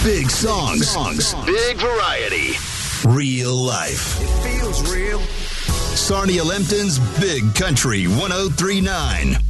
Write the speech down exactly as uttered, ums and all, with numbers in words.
Big songs. songs. Big variety. Real life. It feels real. Sarnia Lempton's Big Country one oh three point nine.